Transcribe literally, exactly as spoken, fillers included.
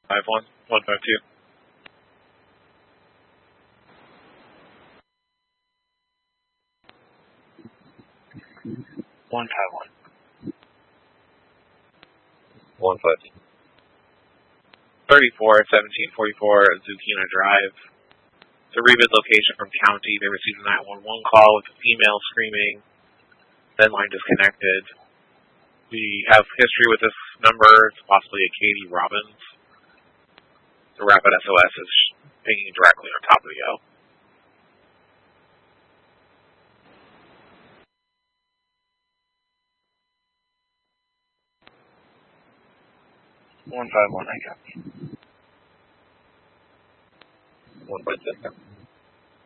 five one, one five two. One five one. One five two. Thirty-four seventeen forty-four Zucchina Drive. The rebid location from county. They received a nine one one call with a female screaming. Then line disconnected. We have history with this number. It's possibly a Katie Robbins. The rapid S O S is pinging directly on top of the L. One five one, I got you. One five two.